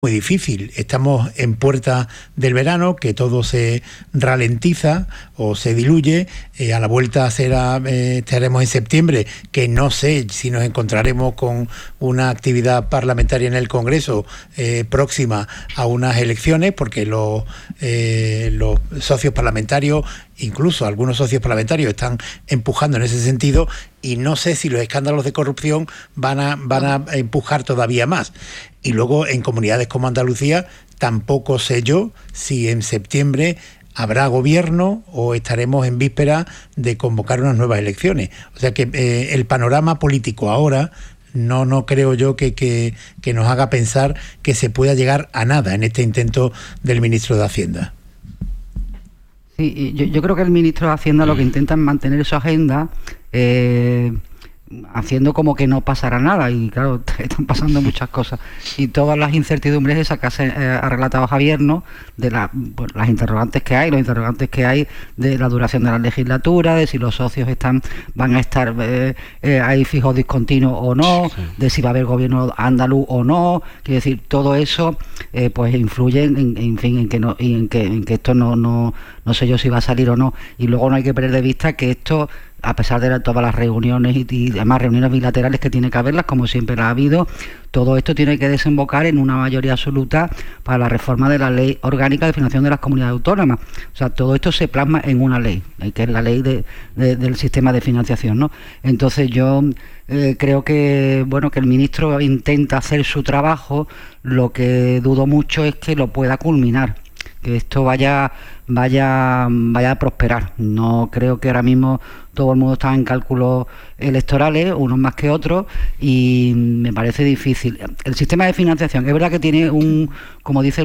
muy difícil. Estamos en puerta del verano, que todo se ralentiza o se diluye. A la vuelta estaremos en septiembre, que no sé si nos encontraremos con una actividad parlamentaria en el Congreso próxima a unas elecciones, porque los socios parlamentarios, incluso algunos socios parlamentarios, están empujando en ese sentido, y no sé si los escándalos de corrupción van a empujar todavía más. Y luego en comunidades como Andalucía tampoco sé yo si en septiembre habrá gobierno o estaremos en víspera de convocar unas nuevas elecciones. O sea que el panorama político ahora no creo yo que nos haga pensar que se pueda llegar a nada en este intento del ministro de Hacienda. Sí, yo creo que el ministro de Hacienda lo que intenta es mantener su agenda, haciendo como que no pasará nada, y claro, están pasando muchas cosas, y todas las incertidumbres esas que ha relatado Javier, ¿no?, de las interrogantes que hay, los interrogantes que hay de la duración de la legislatura, de si los socios van a estar ahí fijos discontinuos o no, de si va a haber gobierno andaluz o no. Quiero decir, todo eso pues influye en que esto no sé yo si va a salir o no. Y luego no hay que perder de vista que esto, a pesar de todas las reuniones y además reuniones bilaterales que tiene que haberlas, como siempre la ha habido, todo esto tiene que desembocar en una mayoría absoluta para la reforma de la Ley Orgánica de Financiación de las Comunidades Autónomas. O sea, todo esto se plasma en una ley, que es la ley del sistema de financiación, ¿no? Entonces yo creo que, bueno, que el ministro intenta hacer su trabajo. Lo que dudo mucho es que lo pueda culminar, que esto vaya a prosperar. No creo que ahora mismo todo el mundo está en cálculos electorales, unos más que otros, y me parece difícil. El sistema de financiación, es verdad que tiene como dicen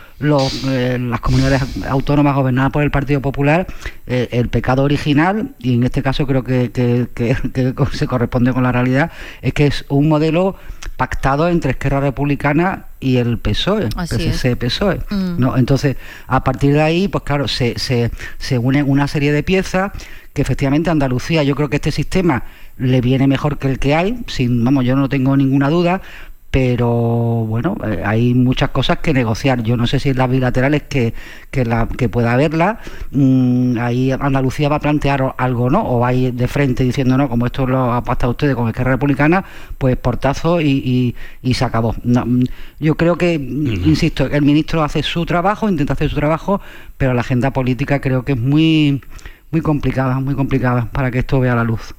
las comunidades autónomas gobernadas por el Partido Popular, el pecado original, y en este caso creo que se corresponde con la realidad, es que es un modelo pactado entre Esquerra Republicana y el PSOE, PSC-PSOE, ¿no? Entonces, a partir de ahí, pues claro, se unen una serie de piezas que efectivamente a Andalucía, yo creo que este sistema le viene mejor que el que hay, yo no tengo ninguna duda, pero bueno, hay muchas cosas que negociar. Yo no sé si en las bilaterales que pueda haberla, ahí Andalucía va a plantear algo, ¿no? O hay de frente diciendo, no, como esto lo ha pactado ustedes con Esquerra Republicana, pues portazo y se acabó. No, yo creo que, insisto, el ministro hace su trabajo, intenta hacer su trabajo, pero la agenda política creo que es muy complicada para que esto vea la luz.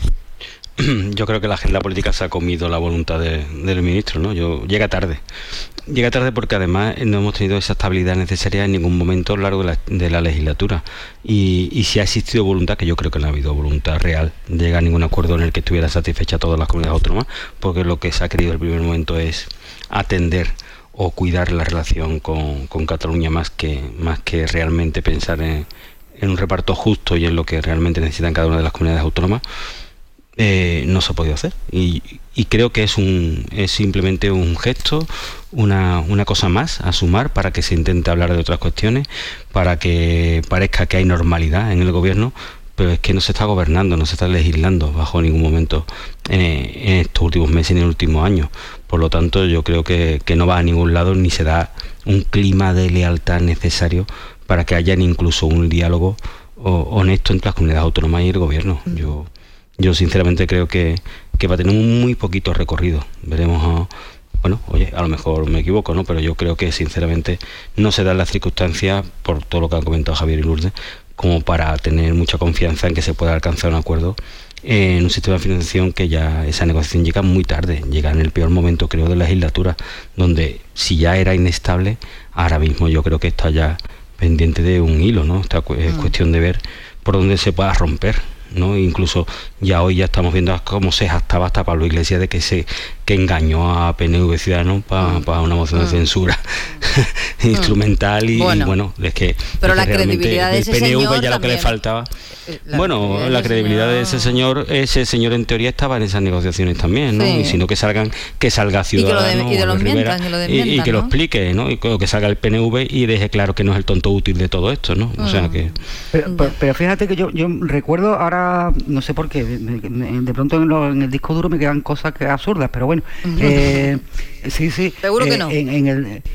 Yo creo que la agenda política se ha comido la voluntad del ministro, ¿no? Llega tarde porque además no hemos tenido esa estabilidad necesaria en ningún momento a lo largo de la legislatura, y si ha existido voluntad, que yo creo que no ha habido voluntad real de llegar a ningún acuerdo en el que estuviera satisfecha todas las comunidades autónomas, porque lo que se ha querido en el primer momento es atender o cuidar la relación con Cataluña más que realmente pensar en un reparto justo y en lo que realmente necesitan cada una de las comunidades autónomas. No se ha podido hacer, y creo que es simplemente un gesto, una cosa más a sumar para que se intente hablar de otras cuestiones, para que parezca que hay normalidad en el gobierno, pero es que no se está gobernando, no se está legislando bajo ningún momento en estos últimos meses ni en el último año. Por lo tanto, yo creo que no va a ningún lado, ni se da un clima de lealtad necesario para que haya incluso un diálogo honesto entre las comunidades autónomas y el gobierno. Yo sinceramente creo que va a tener un muy poquito recorrido. Veremos, a lo mejor me equivoco, ¿no? Pero yo creo que sinceramente no se dan las circunstancias, por todo lo que han comentado Javier y Lourdes, como para tener mucha confianza en que se pueda alcanzar un acuerdo en un sistema de financiación que ya esa negociación llega muy tarde, llega en el peor momento, creo, de la legislatura, donde si ya era inestable, ahora mismo yo creo que está ya pendiente de un hilo, ¿no? Es cuestión de ver por dónde se pueda romper, ¿no? Incluso hoy ya estamos viendo cómo se jactaba hasta Pablo Iglesias de que engañó a PNV Ciudadanos para una moción de censura instrumental y bueno, es que... Pero es la que credibilidad de el ese PNV señor ya lo que le también. faltaba... La credibilidad de ese señor en teoría estaba en esas negociaciones también, ¿no? Sí. Y sino que salga Ciudadanos y que lo Rivera, desmientan, y lo desmientan, y que lo ¿no? explique, ¿no? Y que salga el PNV y deje claro que no es el tonto útil de todo esto, ¿no? O sea que... Pero fíjate que yo recuerdo ahora, no sé por qué, de pronto en el disco duro me quedan cosas absurdas, pero bueno. Sí. Seguro que no.